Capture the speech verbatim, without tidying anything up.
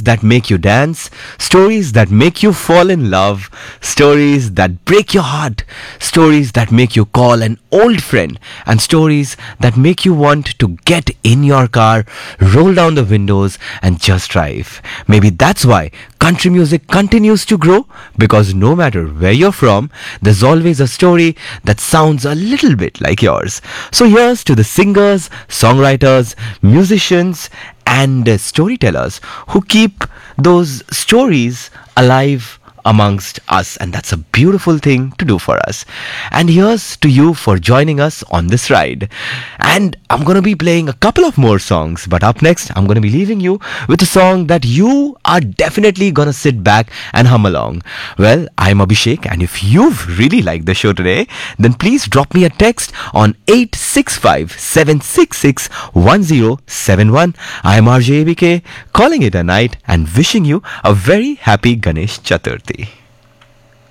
Stories that make you dance, stories that make you fall in love, stories that break your heart, stories that make you call an old friend, and stories that make you want to get in your car, roll down the windows, and just drive. Maybe that's why country music continues to grow, because no matter where you're from, there's always a story that sounds a little bit like yours. So here's to the singers, songwriters, musicians, and uh, storytellers who keep those stories alive amongst us, and that's a beautiful thing to do for us. And here's to you for joining us on this ride. And I'm going to be playing a couple of more songs, but up next I'm going to be leaving you with a song that you are definitely going to sit back and hum along. Well, I'm Abhishek, and if you've really liked the show today, then please drop me a text on eight six five, seven six six, one zero seven one. I'm R J A B K, calling it a night and wishing you a very happy Ganesh Chaturthi.